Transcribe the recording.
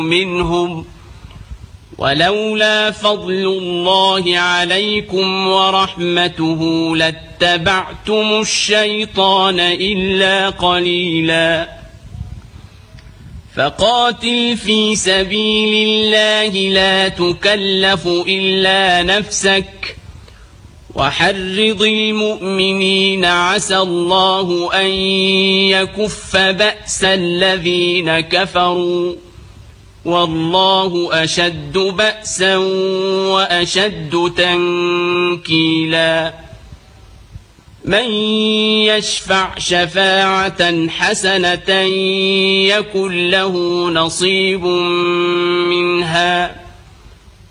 منهم ولولا فضل الله عليكم ورحمته لاتبعتم الشيطان إلا قليلا فقاتل في سبيل الله لا تكلف إلا نفسك وحرض المؤمنين عسى الله أن يكف بأس الذين كفروا والله أشد بأسا وأشد تنكيلا من يشفع شفاعة حسنة يكن له نصيب منها